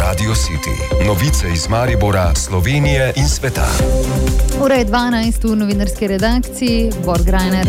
Radio City. Novice iz Maribora, Slovenije in sveta. Ura je 12 v novinarski redakciji, Bor Grajner.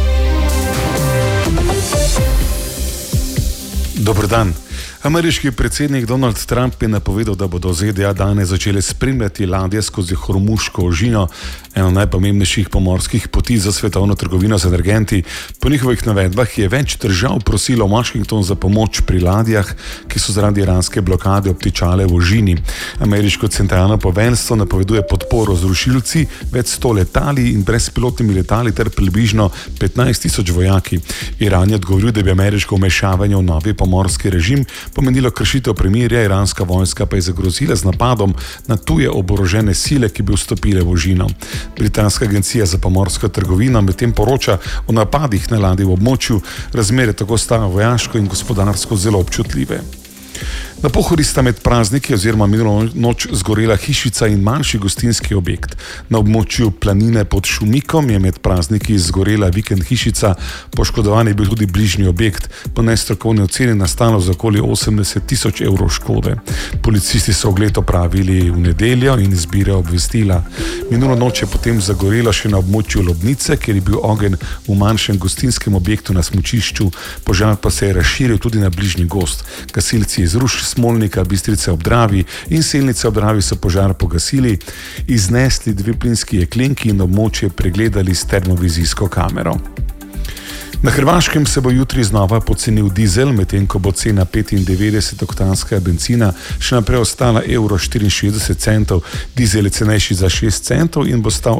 Dober dan. Ameriški predsednik Donald Trump je napovedal, da bodo ZDA danes začele spremljati ladje skozi Hormuško ožino, eno najpomembnejših pomorskih poti za svetovno trgovino z energenti. Po njihovih navedbah je več držav prosilo Washington za pomoč pri ladjah, ki so zaradi iranske blokade obtičale v ožini. Ameriško centralno poveljstvo napoveduje podporo z rušilci, več 100 letali in brezpilotnimi letali ter približno 15,000 vojaki. Iran je odgovoril, da bi ameriško vmešavanje v novi pomorski režim pomenilo kršitev premirja, iranska vojska pa je zagrozila z napadom na tuje oborožene sile, ki bi vstopile v ožino. Britanska agencija za pomorsko trgovino medtem poroča o napadih na ladje v območju, razmere tako stajo vojaško in gospodarsko zelo občutljive. Na Pohori sta med prazniki oziroma minulo noč zgorela hišica in manjši gostinski objekt. Na območju planine pod Šumikom je med prazniki zgorela vikend hišica, poškodovan je bil tudi bližnji objekt. Po nestrokovni oceni nastalo za okoli 80,000 evrov škode. Policisti so ogled opravili v nedeljo in zbirajo obvestila. Minulo noč je potem zagorelo še na območju Lobnice, kjer je bil ogenj v manjšem gostinskem objektu na smučišču. Požar pa se je razširil tudi na bližnji gozd. Gasilci iz Ruš, Smolnika, Bistrice ob Dravi in Selnice ob Dravi so požar pogasili, iznesli 2 plinski jeklenki in območje pregledali s termovizijsko kamero. Na Hrvaškem se bo jutri znova pocenil dizel, medtem ko bo cena 95-oktanskega bencina še naprej ostala €1,64. Dizel je cenejši za 6 centov in bo stal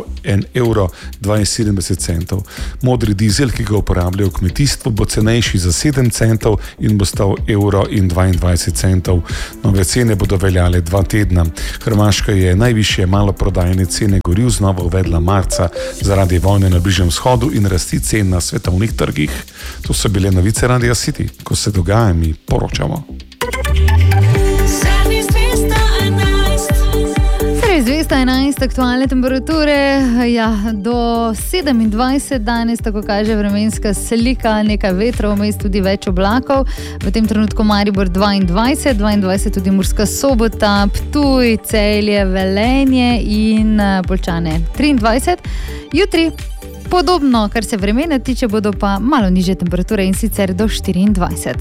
€1,72. Modri dizel, ki ga uporabljajo v kmetijstvu, bo cenejši za 7 centov in bo stal €1,22. Nove cene bodo veljale 2 tedna. Hrvaška je najvišje maloprodajne cene goriv znova uvedla marca zaradi vojne na Bližnjem vzhodu in rasti cen na svetovnih trgih. To so bile novice Radio City. Ko se dogaja, mi poročamo. Servis 211, aktualne temperature, do 27 danes, tako kaže vremenska slika, nekaj vetra, vmes tudi več oblakov. V tem trenutku Maribor 22 tudi Murska Sobota, Ptuj, Celje, Velenje in Poljčane 23. Jutri podobno, kar se vremena tiče, bodo pa malo nižje temperature in sicer do 24.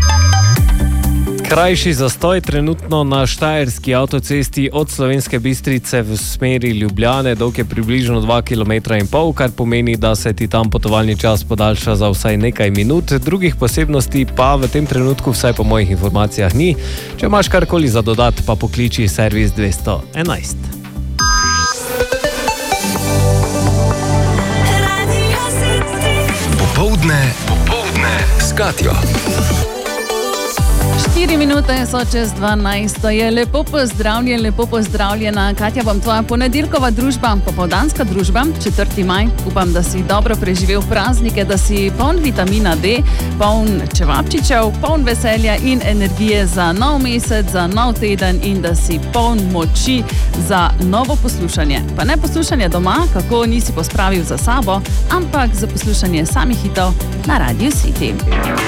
Krajši zastoj trenutno na štajerski avtocesti od Slovenske Bistrice v smeri Ljubljane, dolg je približno 2,5 km, kar pomeni, da se ti tam potovalni čas podaljša za vsaj nekaj minut. Drugih posebnosti pa v tem trenutku, vsaj po mojih informacijah, ni. Če imaš karkoli za dodat, pa pokliči servis 211. Popoldne s Katjo. 4 minute so čez 12. Je lepo pozdravljena. Katja, bom tvoja ponedeljkova družba, popoldanska družba, 4. maj. Upam, da si dobro preživel praznike, da si poln vitamina D, poln čevapčičev, poln veselja in energije za nov mesec, za nov teden in da si poln moči za novo poslušanje. Pa ne poslušanje doma, kako nisi pospravil za sabo, ampak za poslušanje samih hitov na Radio City.